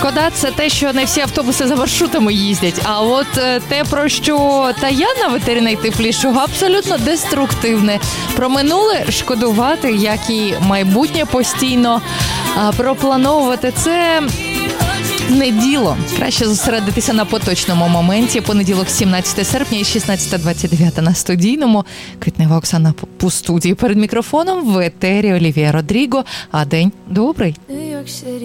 Шкода, це те, що не всі автобуси за маршрутами їздять. А от те, про що Таяна ветеринар теплішого, абсолютно деструктивне. Про минуле шкодувати, як і майбутнє постійно проплановувати – це не діло. Краще зосередитися на поточному моменті. Понеділок, 17 серпня і 16:29 на студійному. Квітнева Оксана по студії перед мікрофоном. В етері Олівія Родріго. А день добрий.